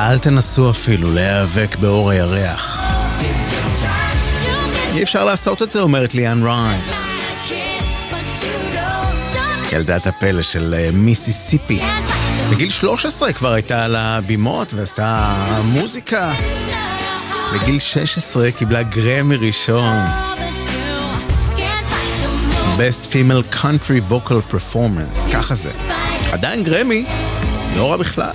אל תנסו אפילו להיאבק באור הירח. אי אפשר לעשות את זה, אומרת ליאן ריימס. ילדת הפלא של מיסיסיפי. בגיל 13 כבר הייתה על הבימות ועשתה מוזיקה. בגיל 16 קיבלה גרמי ראשון. Best Female Country Vocal Performance. ככה זה. עדיין גרמי, לא רע בכלל.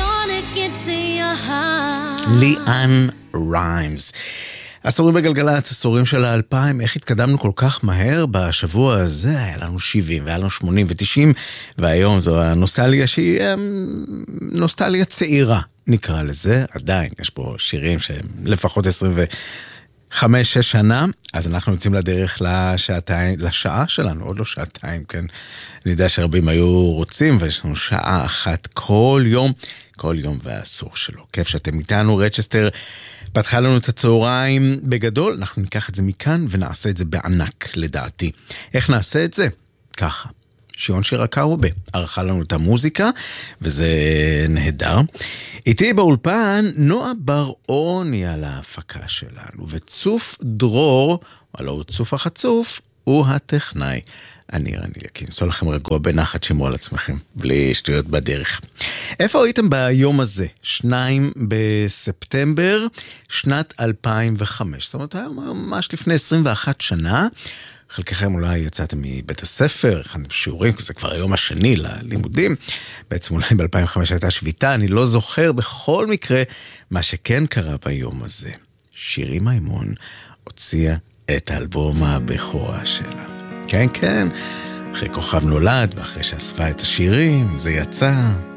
ליאן ריימס. עשורים בגלגלצ, עשורים של 2000, איך התקדמנו כל כך מהר בשבוע הזה, היה לנו 70 והיה לנו 80 ו-90, והיום זו הנוסטליה שהיא נוסטליה צעירה, נקרא לזה, עדיין יש פה שירים שהם לפחות 25-6 שנה, אז אנחנו יוצאים לדרך לשעה שלנו, עוד לא שעתיים, כן? אני יודע שהרבים היו רוצים, ויש לנו שעה אחת כל יום והאסור שלו. כיף שאתם איתנו, רצ'סטר פתחה לנו את הצהריים בגדול, אנחנו ניקח את זה מכאן ונעשה את זה בענק לדעתי. איך נעשה את זה? ככה. שיון שירקאובה ערכה לנו את המוזיקה, וזה נהדר. איתי באולפן נועה בר-אוני על ההפקה שלנו, וצוף דרור, הלא הוא צוף החצוף, הוא הטכנאי. אני יקין, סול לכם רגוע בנחת, שמרו על עצמכם, בלי שטויות בדרך. איפה הייתם ביום הזה? 2 בספטמבר, שנת 2005. זאת אומרת, ממש לפני 21 שנה, חלקכם אולי יצאתם מבית הספר, הכנתם שיעורים, כי זה כבר היום השני ללימודים. בעצם אולי ב-2005 הייתה שביתה, אני לא זוכר בכל מקרה מה שכן קרה ביום הזה. שירי מימון הוציאה את האלבום הבכורה שלה. כן, כן, אחרי כוכב נולד, ואחרי שאספה את השירים, זה יצא.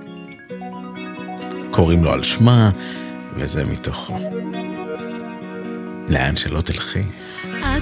קוראים לו על שמה, וזה מתוכו. לאן שלא תלכי.